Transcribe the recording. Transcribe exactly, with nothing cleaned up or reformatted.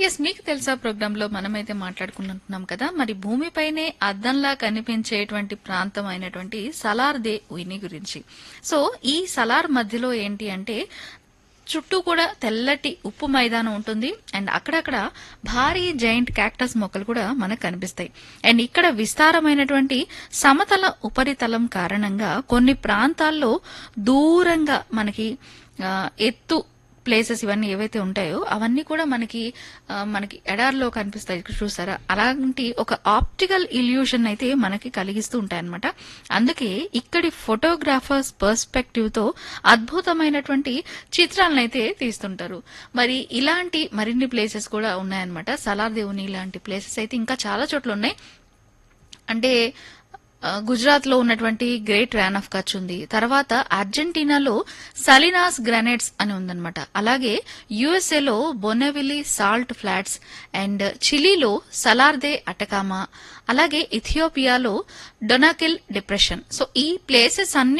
Yes మీకు తెలుసా programme లో మనమైతే మాట్లాడుకుంటున్నాం కదా మరి భూమిపైనే అద్దంలా కనిపించేటువంటి ప్రాంతం అయినటువంటి సలార్ దే ఉయిని గురించి. సో ఈ సలార్ మధ్యలో ఏంటి అంటే చుట్టూ కూడా తెల్లటి ఉప్పు మైదానం ఉంటుంది అండ్ అక్కడక్కడ భారీ జైంట్ క్యాక్టస్ మొక్కలు కూడా మనకు కనిపిస్తాయి. అండ్ ఇక్కడ విస్తారమైనటువంటి సమతల ఉపరితలం కారణంగా కొన్ని ప్రాంతాల్లో దూరంగా మనకి ఆ, ఎత్తు ప్లేసెస్ ఇవన్నీ ఏవైతే ఉంటాయో అవన్నీ కూడా మనకి ఆ, మనకి ఎడారిలో కనిపిస్తాయి ఇక్కడ చూసారా, అలాంటి ఒక ఆప్టికల్ ఇల్యూషన్ అయితే మనకి కలిగిస్తూ ఉంటాయి అన్నమాట. అందుకే ఇక్కడి ఫోటోగ్రాఫర్స్ పర్స్పెక్టివ్ తో అద్భుతమైనటువంటి చిత్రాలను అయితే తీస్తుంటారు. మరి ఇలాంటి మరిన్ని ప్లేసెస్ కూడా ఉన్నాయన్నమాట. సలార్ దేవుని ఇలాంటి ప్లేసెస్ అయితే ఇంకా చాలా చోట్ల ఉన్నాయి. అంటే గుజరాత్ లో ఉన్నటువంటి గ్రేట్ ర్యాన్ ఆఫ్ కచ్ ఉంది. తర్వాత అర్జెంటీనాలో సలినాస్ గ్రానైట్స్ అని ఉందన్నమాట. అలాగే యుఎస్ఏలో బొనెవిలి సాల్ట్ ఫ్లాట్స్ అండ్ చిలీలో సలార్దే అటకామా, అలాగే ఇథియోపియాలో డొనాకిల్ డిప్రెషన్. సో ఈ ప్లేసెస్ అన్ని